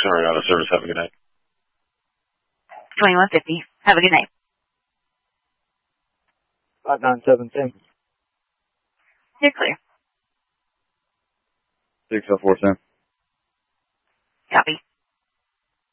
Sorry, out of service. Have a good night. 2150. Have a good night. 5917. You're clear. 60410. Copy.